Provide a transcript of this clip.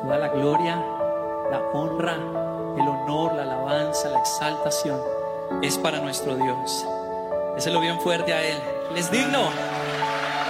Toda la gloria, la honra, el honor, la alabanza, la exaltación es para nuestro Dios. Déselo bien fuerte a Él. Él es digno.